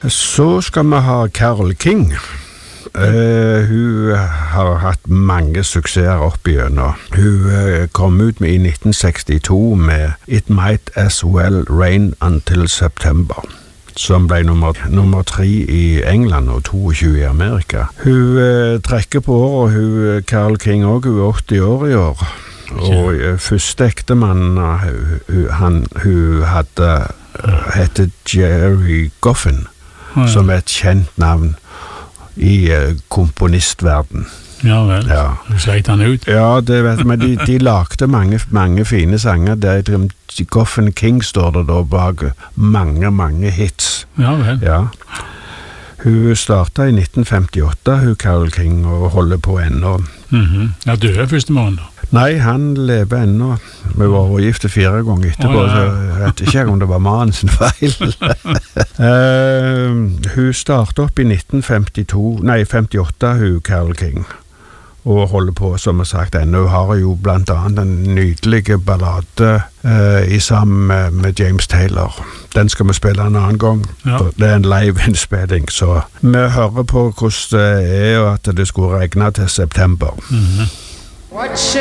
Så skal vi ha Carole King. Hun har hatt mange suksesser opp igjennom. Hun kom ut med i 1962 med It Might As Well Rain Until September, som ble nummer 3 i England og 22 i Amerika. Hun trekker på år, og Carole King også, hun 80 år i år. Og første ektemann hun hadde heter Jerry Goffin, som et kjent navn i komponistverden. Ja vel, sleit han ut? Ja, det vet jeg, men de lagde mange fine sanger. Der Goffin King står det da bak mange hits. Ja vel. Ja. Hun startet i 1958, hun Carole King, og holder på ennå. Ja, døde første måned da? Nei, han lever ennå. Vi var gifte 4 ganger etterpå, så jeg vet ikke om det var mannen sin feil. Hun startet opp i 1958, hun Carole King, og holder på, som jeg sagt, ennå. Hun har jo blant annet en nydelige ballade i sammen med James Taylor. Den skal vi spille en annen gang. Ja. Det er en live-innspilling, så vi hører på hvordan det er, og at det skulle regne til september. What